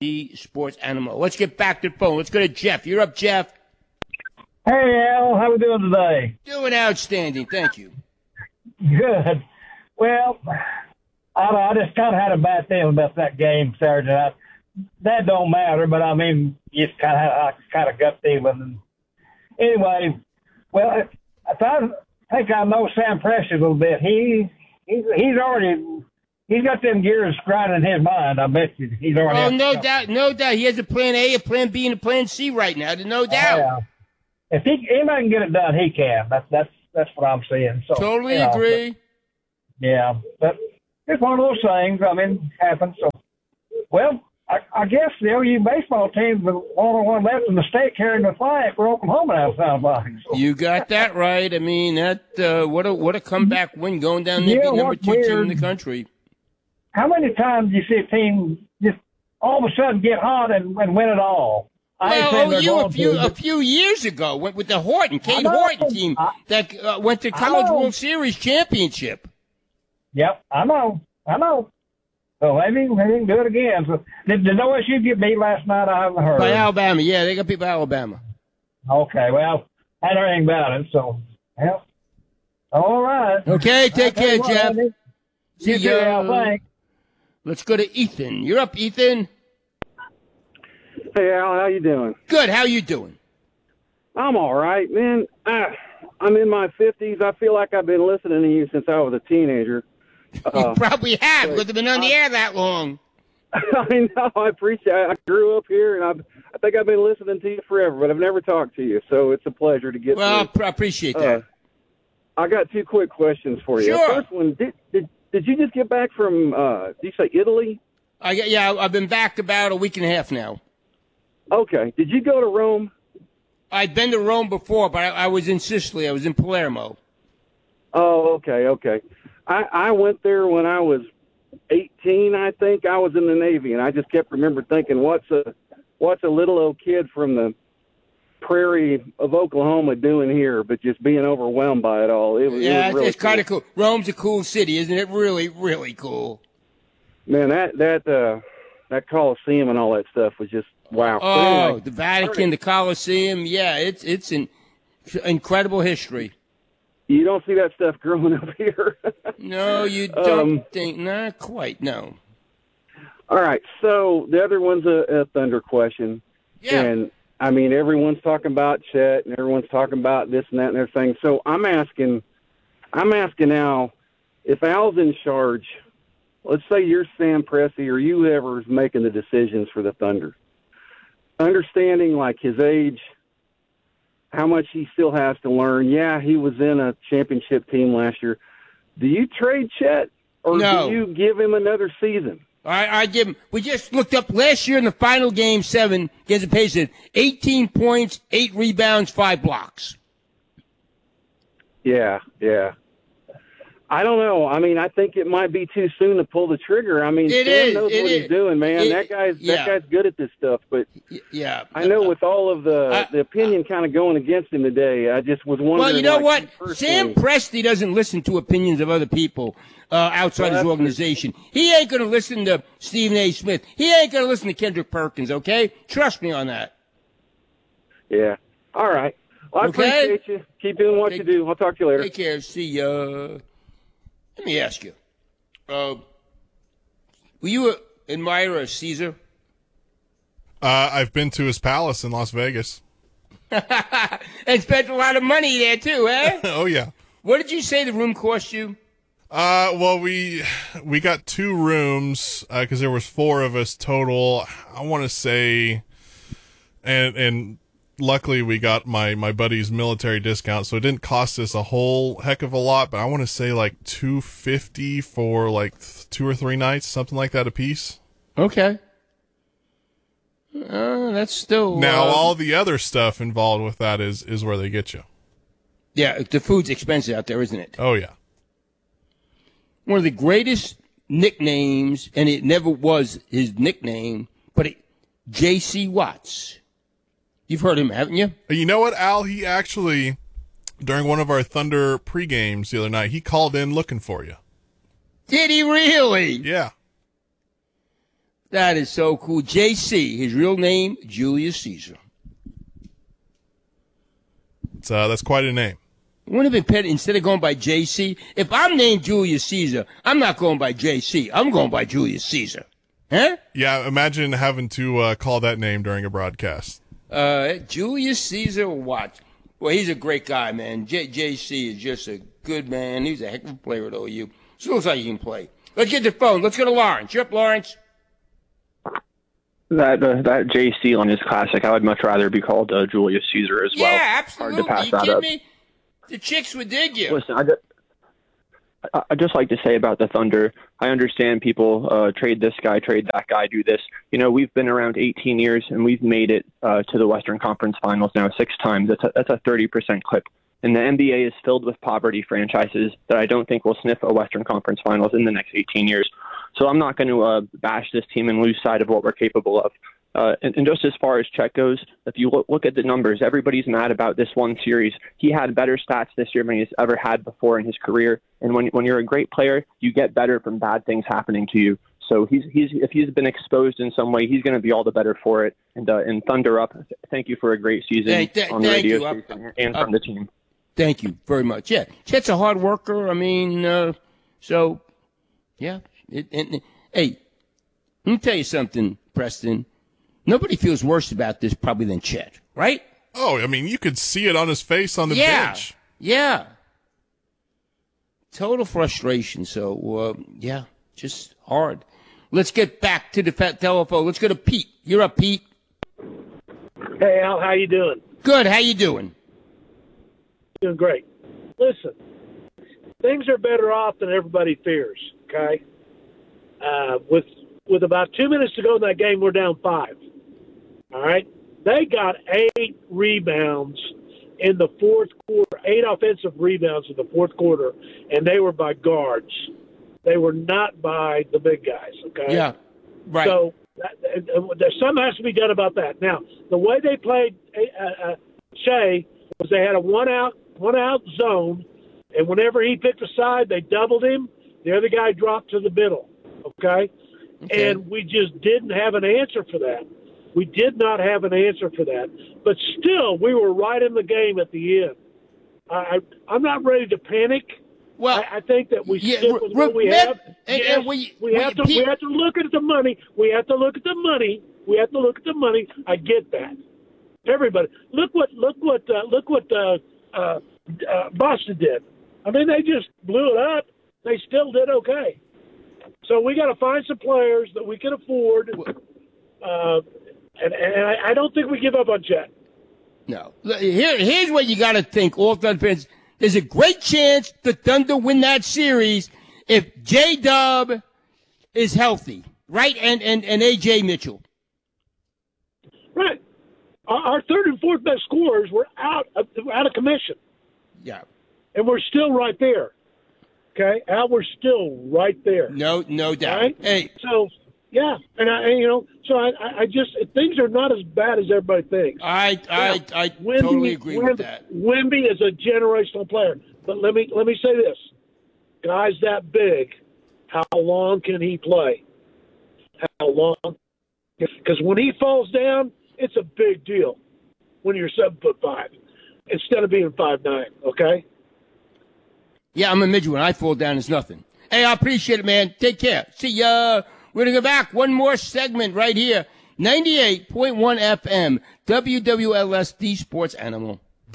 the sports animal. Let's get back to the phone. Let's go to Jeff. You're up, Jeff. Hey, Al. How we doing today? Doing outstanding. Thank you. Good. Well, I just kind of had a bad feeling about that game Saturday night. That don't matter, but I mean, you just kind of gut feeling. Anyway, well, I think I know Sam Presti a little bit. He's got them gears grinding in his mind. I bet you he's already. Oh, no doubt. He has a plan A, a plan B, and a plan C right now. No doubt. Yeah. If anybody can get it done, he can. That's what I'm saying. So totally agree. But it's one of those things. I mean, happens. So, well, I guess the OU baseball team was one left in the state carrying the flag for Oklahoma. That sounds like. So. You got that right. I mean, what a comeback win going down there, being number 2 team in the country. How many times do you see a team just all of a sudden get hot and win it all? Well, OU a few years ago went with the Cade Horton team that went to College World Series championship. Yep, I know. So maybe we can do it again. So, did OSU get beat last night? I haven't heard. By Alabama, yeah, they got beat by Alabama. Okay, well, I don't know anything about it, so, well, all right. Okay, take care, Jeff. See you, Al, thanks. Let's go to Ethan. You're up, Ethan. Hey, Al, how you doing? Good. How you doing? I'm all right, man. I'm in my 50s. I feel like I've been listening to you since I was a teenager. You probably have, because I've been on the air that long. I know. I appreciate it. I grew up here, and I think I've been listening to you forever, but I've never talked to you, so it's a pleasure to get Well, I appreciate that. I got 2 quick questions for you. Sure. First one, did you just get back from, did you say Italy? I've been back about a week and a half now. Okay. Did you go to Rome? I'd been to Rome before, but I was in Sicily. I was in Palermo. Oh, okay. I went there when I was 18, I think. I was in the Navy, and I just kept thinking, what's a little old kid from the prairie of Oklahoma doing here, but just being overwhelmed by it all. It was really it's kind of cool. Rome's a cool city, isn't it? Really, really cool. Man, that Colosseum and all that stuff was just wow. Oh, anyway, the Vatican, the Colosseum, yeah, it's an incredible history. You don't see that stuff growing up here. No, you don't think. Not quite, no. All right, so the other one's a Thunder question. Yeah. And, I mean, everyone's talking about Chet, and everyone's talking about this and that and everything. So I'm asking Al, if Al's in charge, let's say you're Sam Presti or you whoever's making the decisions for the Thunder, understanding, like, his age, how much he still has to learn. Yeah, he was in a championship team last year. Do you trade Chet, or No. do you give him another season? I give him. We just looked up last year in the final game 7 against the Pacers, 18 points, 8 rebounds, 5 blocks. Yeah. I don't know. I mean, I think it might be too soon to pull the trigger. I mean, Sam knows what he's doing, man. That guy's good at this stuff. But yeah, I know with all of the opinion kind of going against him today, I just was wondering. Well, you know what? Personally, Sam Presti doesn't listen to opinions of other people outside his organization. He ain't going to listen to Stephen A. Smith. He ain't going to listen to Kendrick Perkins, okay? Trust me on that. Yeah. All right. Well, I appreciate you. Keep doing what you do. I'll talk to you later. Take care. See ya. Let me ask you. Were you an admirer of Caesar? I've been to his palace in Las Vegas. And spent a lot of money there, too, eh? Oh, yeah. What did you say the room cost you? Well, we got 2 rooms because there was 4 of us total. I want to say, and luckily we got my buddy's military discount, so it didn't cost us a whole heck of a lot. But I want to say like $250 for like 2 or 3 nights, something like that a piece. Okay. That's still now all the other stuff involved with that is where they get you. Yeah, the food's expensive out there, isn't it? Oh yeah. One of the greatest nicknames, and it never was his nickname, but J.C. Watts. You've heard him, haven't you? You know what, Al? He actually, during one of our Thunder pre-games the other night, he called in looking for you. Did he really? Yeah. That is so cool. JC, his real name, Julius Caesar. That's quite a name. Wouldn't have been petty instead of going by JC. If I'm named Julius Caesar, I'm not going by JC. I'm going by Julius Caesar. Huh? Yeah, imagine having to call that name during a broadcast. Julius Caesar Watts. Well, he's a great guy, man. JC is just a good man. He's a heck of a player at OU. So looks like he can play. Let's get the phone. Let's go to Lawrence. You're up, Lawrence. That JC on his classic. I would much rather be called Julius Caesar as well. Yeah, absolutely. Hard to pass You that kidding up. me? The chicks would dig you. Listen, I'd just like to say about the Thunder, I understand people trade this guy, trade that guy, do this. You know, we've been around 18 years, and we've made it to the Western Conference Finals now 6 times. That's a 30% clip. And the NBA is filled with poverty franchises that I don't think will sniff a Western Conference Finals in the next 18 years. So I'm not going to bash this team and lose sight of what we're capable of. And just as far as Chet goes, if you look at the numbers, everybody's mad about this one series. He had better stats this year than he's ever had before in his career. And when you're a great player, you get better from bad things happening to you. So if he's been exposed in some way, he's going to be all the better for it. And Thunder up. Thank you for a great season on the radio station and from the team. Thank you very much. Yeah, Chet's a hard worker. I mean, so yeah. Hey, let me tell you something, Preston. Nobody feels worse about this probably than Chet, right? Oh, I mean, you could see it on his face on the bench. Yeah. Total frustration. So, yeah, just hard. Let's get back to the telephone. Let's go to Pete. You're up, Pete. Hey, Al, how you doing? Good. How you doing? Doing great. Listen, things are better off than everybody fears, okay? With about 2 minutes to go in that game, we're down 5. All right? They got 8 rebounds in the fourth quarter, 8 offensive rebounds in the fourth quarter, and they were by guards. They were not by the big guys, okay? Yeah, right. So something has to be done about that. Now, the way they played Shea was they had a one-out zone, and whenever he picked a side, they doubled him. The other guy dropped to the middle, okay? And we just didn't have an answer for that. We did not have an answer for that. But still, we were right in the game at the end. I'm not ready to panic. Well, I think that we stick with what we have. We have to look at the money. We have to look at the money. I get that. Everybody, look what Boston did. I mean, they just blew it up. They still did okay. So we got to find some players that we can afford, and I don't think we give up on Chet. No. Here's what you got to think, all Thunder fans. There's a great chance the Thunder win that series if J-Dub is healthy, right? And A.J. Mitchell. Right. Our third and fourth best scorers were out of commission. Yeah. And we're still right there. Okay? Al, we're still right there. No doubt. Right? Hey. So, yeah. And I just, things are not as bad as everybody thinks. I totally agree with that. Wemby is a generational player. But let me say this. Guys that big, how long can he play? How long? Because when he falls down, it's a big deal when you're 7'5" instead of being 5'9", okay? Yeah, I'm a midget. When I fall down, it's nothing. Hey, I appreciate it, man. Take care. See ya. We're going to go back. One more segment right here. 98.1 FM, WWLS, the Sports Animal.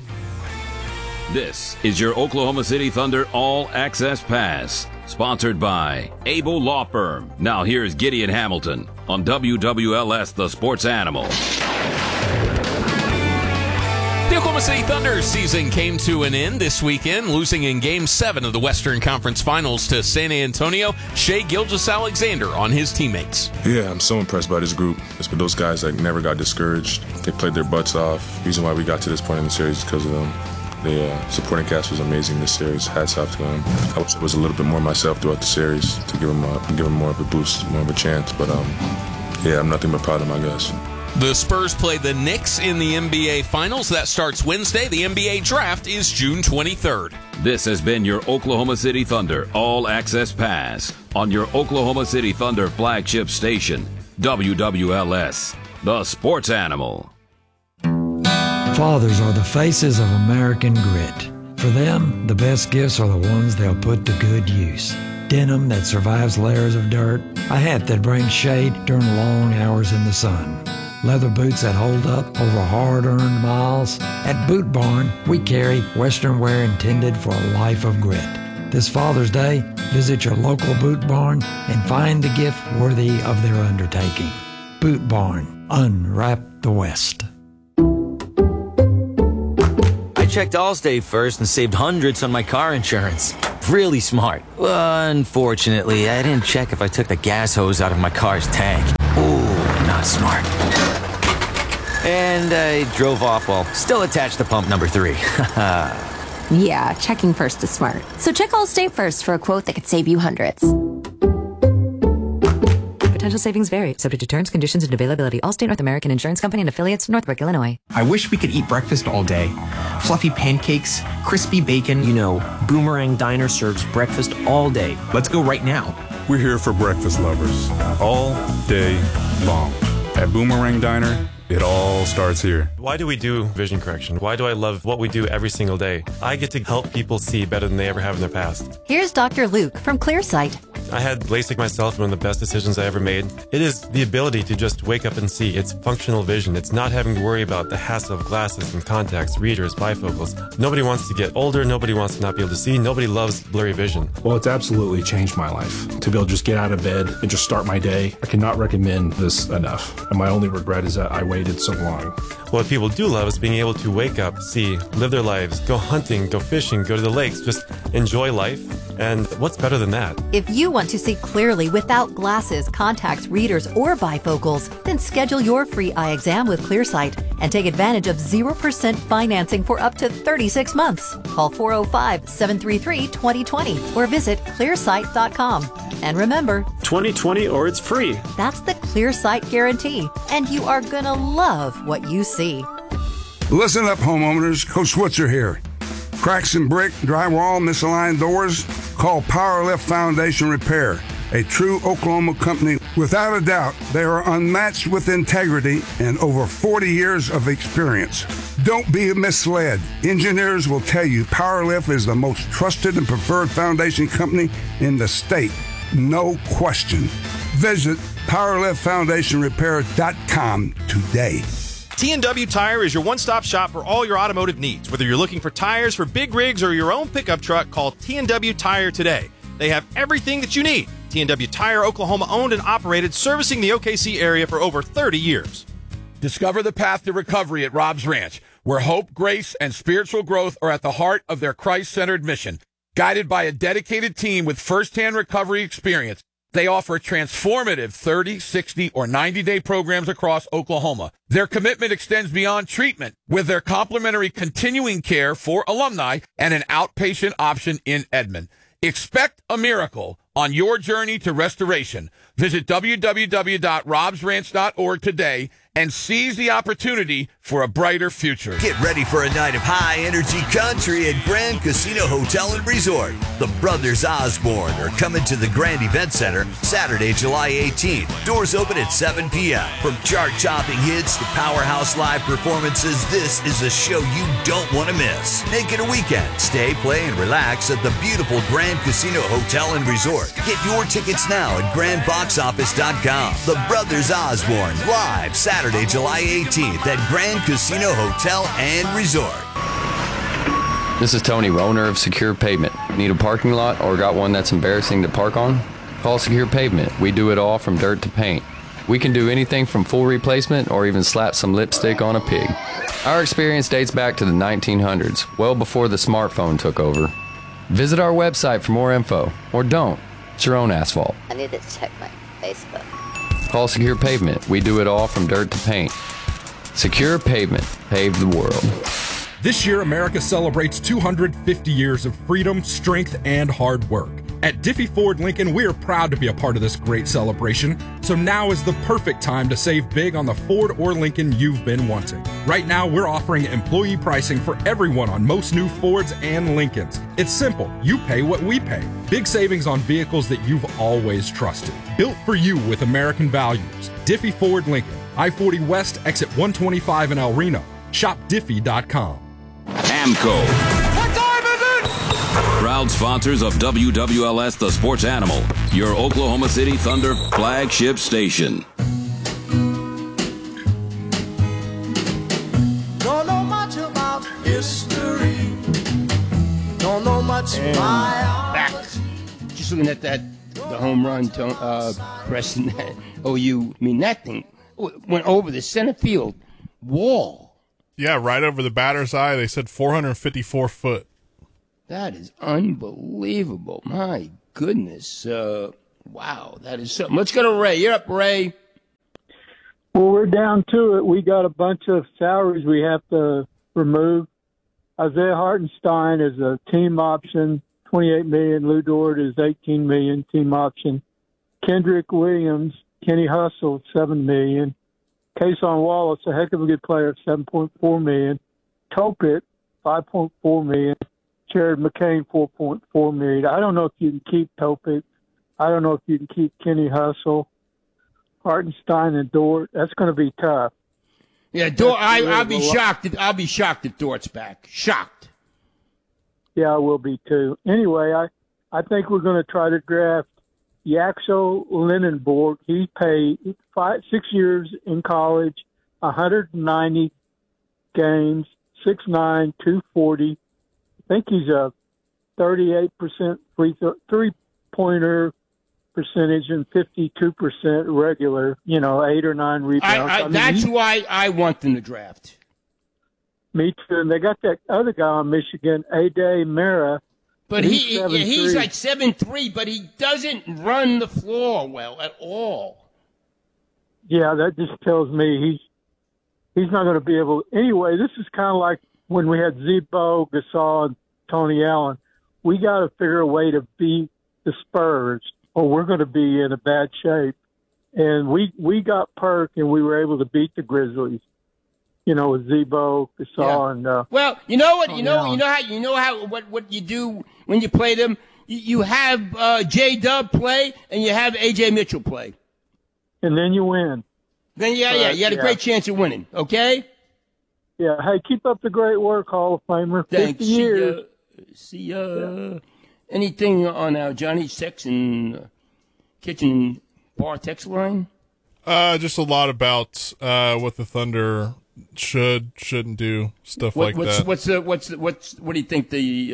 This is your Oklahoma City Thunder All Access Pass, sponsored by Abel Law Firm. Now here's Gideon Hamilton on WWLS, the Sports Animal. The Oklahoma City Thunder season came to an end this weekend, losing in Game 7 of the Western Conference Finals to San Antonio. Shai Gilgeous-Alexander on his teammates. Yeah, I'm so impressed by this group. It's been those guys that never got discouraged. They played their butts off. The reason why we got to this point in the series is because of them. The supporting cast was amazing this series. Hats off to them. I wish I was a little bit more myself throughout the series to give them more of a boost, more of a chance. But yeah, I'm nothing but proud of my guys. The Spurs play the Knicks in the NBA Finals. That starts Wednesday. The NBA Draft is June 23rd. This has been your Oklahoma City Thunder All Access Pass on your Oklahoma City Thunder flagship station, WWLS, the sports animal. Fathers are the faces of American grit. For them, the best gifts are the ones they'll put to good use. Denim that survives layers of dirt, a hat that brings shade during long hours in the sun, leather boots that hold up over hard-earned miles. At Boot Barn, we carry Western wear intended for a life of grit. This Father's Day, visit your local Boot Barn and find the gift worthy of their undertaking. Boot Barn, unwrap the West. I checked Allstate first and saved hundreds on my car insurance. Really smart. Unfortunately, I didn't check if I took the gas hose out of my car's tank. Ooh, not smart. And I drove off while still attached to pump number 3. Yeah, checking first is smart. So check Allstate first for a quote that could save you hundreds. Potential savings vary, subject to terms, conditions, and availability. Allstate North American Insurance Company and affiliates, Northbrook, Illinois. I wish we could eat breakfast all day. Fluffy pancakes, crispy bacon. You know, Boomerang Diner serves breakfast all day. Let's go right now. We're here for breakfast lovers, all day long. At Boomerang Diner, it all starts here. Why do we do vision correction? Why do I love what we do every single day? I get to help people see better than they ever have in their past. Here's Dr. Luke from Clearsight. I had LASIK myself, one of the best decisions I ever made. It is the ability to just wake up and see. It's functional vision. It's not having to worry about the hassle of glasses and contacts, readers, bifocals. Nobody wants to get older. Nobody wants to not be able to see. Nobody loves blurry vision. Well, it's absolutely changed my life. To be able to just get out of bed and just start my day, I cannot recommend this enough. And my only regret is that I waited so long. What people do love is being able to wake up, see, live their lives, go hunting, go fishing, go to the lakes, just enjoy life. And what's better than that? If you want to see clearly without glasses, contacts, readers, or bifocals, then schedule your free eye exam with Clearsight and take advantage of 0% financing for up to 36 months. Call 405-733-2020 or visit clearsight.com. And remember, 2020 or it's free. That's the Clearsight guarantee, and you are gonna love what you see. Listen up, homeowners. Coach Switzer here. Cracks in brick, drywall, misaligned doors? Call Powerlift Foundation Repair, a true Oklahoma company. Without a doubt, they are unmatched with integrity and over 40 years of experience. Don't be misled. Engineers will tell you Powerlift is the most trusted and preferred foundation company in the state. No question. Visit PowerliftFoundationRepair.com today. T&W Tire is your one-stop shop for all your automotive needs. Whether you're looking for tires for big rigs or your own pickup truck, call T&W Tire today. They have everything that you need. T&W Tire, Oklahoma owned and operated, servicing the OKC area for over 30 years. Discover the path to recovery at Rob's Ranch, where hope, grace, and spiritual growth are at the heart of their Christ-centered mission. Guided by a dedicated team with firsthand recovery experience, they offer transformative 30, 60, or 90-day programs across Oklahoma. Their commitment extends beyond treatment with their complimentary continuing care for alumni and an outpatient option in Edmond. Expect a miracle on your journey to restoration. Visit www.robsranch.org today and seize the opportunity for a brighter future. Get ready for a night of high-energy country at Grand Casino Hotel and Resort. The Brothers Osborne are coming to the Grand Event Center Saturday, July 18th. Doors open at 7 p.m. From chart-topping hits to powerhouse live performances, this is a show you don't want to miss. Make it a weekend. Stay, play, and relax at the beautiful Grand Casino Hotel and Resort. Get your tickets now at grandboxoffice.com. The Brothers Osborne, live Saturday, July 18th at Grand Casino Hotel and Resort. This is Tony, owner of Secure Pavement. Need a parking lot or got one that's embarrassing to park on? Call Secure Pavement. We do it all from dirt to paint. We can do anything from full replacement or even slap some lipstick on a pig. Our experience dates back to the 1900s, well before the smartphone took over. Visit our website for more info, or don't. It's your own asphalt. I need to check my Facebook. Call Secure Pavement. We do it all from dirt to paint. Secure Pavement. Pave the world. This year, America celebrates 250 years of freedom, strength, and hard work. At Diffie Ford Lincoln, we are proud to be a part of this great celebration, so now is the perfect time to save big on the Ford or Lincoln you've been wanting. Right now, we're offering employee pricing for everyone on most new Fords and Lincolns. It's simple. You pay what we pay. Big savings on vehicles that you've always trusted. Built for you with American values. Diffie Ford Lincoln, I-40 West, exit 125 in El Reno. Shop Diffie.com. AMCO. Proud sponsors of WWLS The Sports Animal, your Oklahoma City Thunder flagship station. Don't know much about history. Don't know much biology. Just looking at the home run, Preston, OU. I mean, that thing went over the center field wall. Yeah, right over the batter's eye. They said 454 foot. That is unbelievable. My goodness. Wow, that is something. Let's go to Ray. You're up, Ray. Well, we're down to it. We got a bunch of salaries we have to remove. Isaiah Hartenstein is a team option, $28 million. Lou Dort is $18 million, team option. Kendrick Williams, Kenny Hustle, $7 million. Kason Wallace, a heck of a good player, $7.4 million. Topit, $5.4 million. Jared McCain, $4.4 million. I don't know if you can keep Topit. I don't know if you can keep Kenny Hustle, Hartenstein, and Dort. That's going to be tough. Yeah, Dort. I'll be shocked. I'll be shocked if Dort's back. Shocked. Yeah, I will be too. Anyway, I think we're going to try to draft Yaxo Linenborg. He played 6 years in college, 190 games, 6'9", 240. I think he's a 38% three-pointer percentage and 52% regular, 8 or 9 rebounds. That's why I want them to draft. Me too. And they got that other guy on Michigan, Ade Mara. But he's like 7'3", but he doesn't run the floor well at all. Yeah, that just tells me he's not going to be able. Anyway, this is kind of like when we had Zebo, Gasol, and Tony Allen. We got to figure a way to beat the Spurs, or we're going to be in a bad shape. And we got Perk, and we were able to beat the Grizzlies. With Zebo, Gasol, and well, you know what? What you do when you play them? You have J-Dub play, and you have A.J. Mitchell play. And then you win. Then, you had a great chance of winning, okay? Yeah, hey, keep up the great work, Hall of Famer. Thanks. 50 years. See ya. Yeah. Anything on our Johnny Sex and Kitchen Bar text line? Just a lot about what the Thunder shouldn't do, stuff like that. What do you think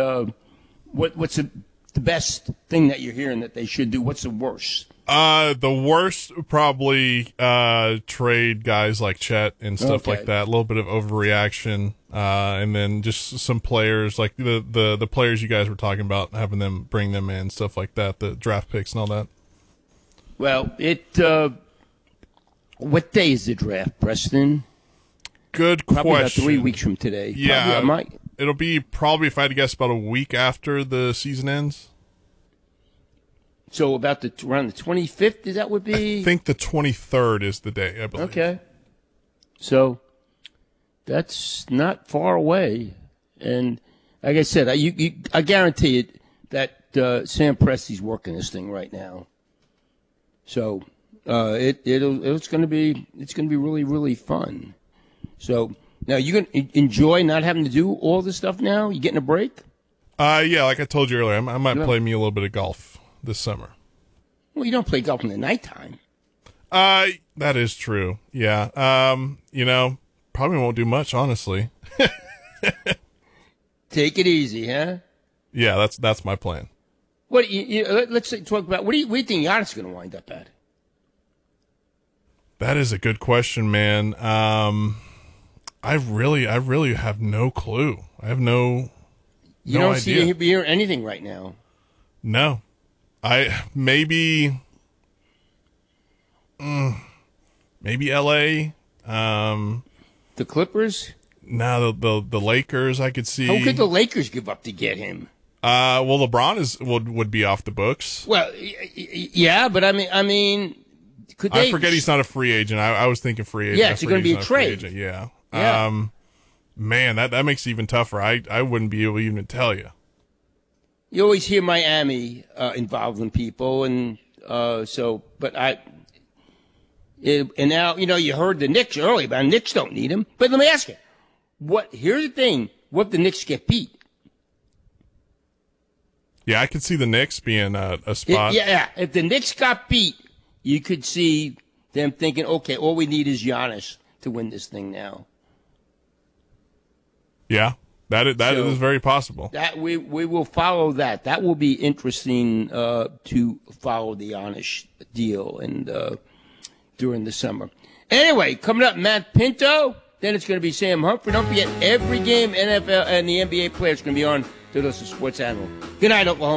what's the best thing that you're hearing that they should do? What's the worst? The worst probably trade guys like Chet and stuff like that. A little bit of overreaction, and then just some players like the players you guys were talking about, having them bring them in, stuff like that. The draft picks and all that. Well, what day is the draft, Preston? Good probably question. About 3 weeks from today. Yeah, it'll be probably, if I had to guess, about a week after the season ends. So about around the 25th, is that would be? I think the 23rd is the day, I believe. Okay. So that's not far away. And like I said, I guarantee it that Sam Presti's working this thing right now. So it's going to be really, really fun. So now you're going to enjoy not having to do all this stuff now? You getting a break? Yeah, like I told you earlier, I might play me a little bit of golf this summer. Well, you don't play golf in the nighttime. That is true. Yeah. Probably won't do much, honestly. Take it easy, huh? Yeah, that's my plan. What let's talk about what do you think Giannis is going to wind up at? That is a good question, man. I really have no clue. I have no don't idea. hear anything right now. No. Maybe LA. The Clippers? No, the Lakers I could see. How could the Lakers give up to get him? Well, LeBron would be off the books. Well, yeah, but I mean, could they? I forget he's not a free agent. I was thinking free agent. Yeah, it's going to be a trade. Yeah. Yeah. Man, that makes it even tougher. I wouldn't be able to even tell you. You always hear Miami involving people, and and now you heard the Knicks earlier, but the Knicks don't need him. But let me ask you, here's the thing: what if the Knicks get beat? Yeah, I could see the Knicks being a spot. If the Knicks got beat, you could see them thinking, okay, all we need is Giannis to win this thing now. Yeah, that is very possible. That we will follow that. That will be interesting to follow the Giannis deal and during the summer. Anyway, coming up, Matt Pinto. Then it's going to be Sam Humphrey. Don't forget, every game NFL and the NBA players are going to be on to listen to Sports Animal. Good night, Oklahoma.